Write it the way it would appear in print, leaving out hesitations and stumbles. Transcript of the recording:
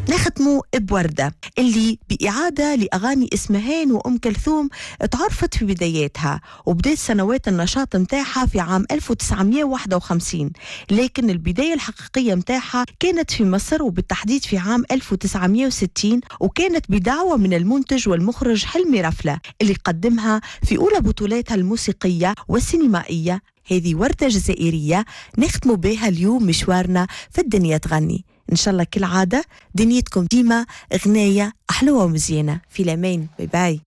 نختموا بوردة اللي بإعادة لأغاني إسمهان وأم كلثوم تعرفت في بداياتها وبدأت سنوات النشاط متاعها في عام 1951، لكن البداية الحقيقية متاعها كانت في مصر وبالتحديد في عام 1960، وكانت بدعوة من المنتج والمخرج حلمي رفلة اللي قدمها في أولى بطولاتها الموسيقية والسينمائية. هذه وردة جزائرية نختم بها اليوم مشوارنا في الدنيا تغني. إن شاء الله كالعادة دنيتكم ديما غناية أحلوة ومزيانة. في الأمان، باي باي.